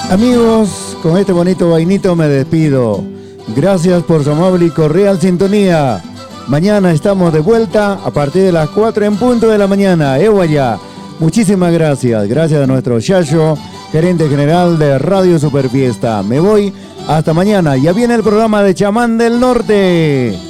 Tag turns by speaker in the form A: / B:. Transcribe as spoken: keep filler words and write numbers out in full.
A: Amigos, con este bonito vainito me despido. Gracias por su amable y cordial sintonía. Mañana estamos de vuelta a partir de las cuatro en punto de la mañana. Ewaya, muchísimas gracias. Gracias a nuestro Yayo, gerente general de Radio Superfiesta. Me voy hasta mañana. Ya viene el programa de Chamán del Norte.